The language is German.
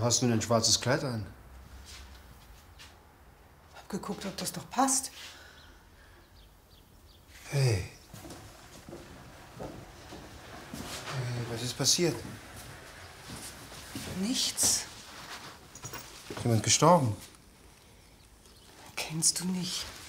Du hast nur ein schwarzes Kleid an. Hab geguckt, ob das doch passt. Hey. Hey, was ist passiert? Nichts. Ist jemand gestorben? Kennst du nicht.